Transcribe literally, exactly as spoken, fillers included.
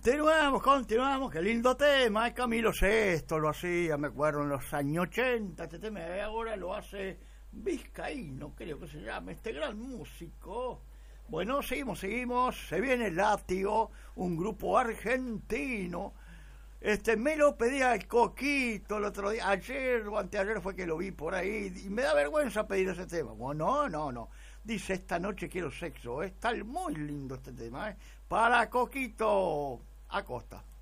Continuamos, continuamos, qué lindo tema, Camilo Sesto lo hacía, me acuerdo, en los años ochenta, este tema ahora lo hace Vizcaíno, creo que se llama, este gran músico. Bueno, seguimos, seguimos, se viene Látigo, un grupo argentino. Este, me lo pedía el Coquito el otro día, ayer o anteayer fue que lo vi por ahí, y me da vergüenza pedir ese tema. Bueno, no, no, no. Dice, esta noche quiero sexo, está muy lindo este tema, ¿eh? Para Coquito Acosta.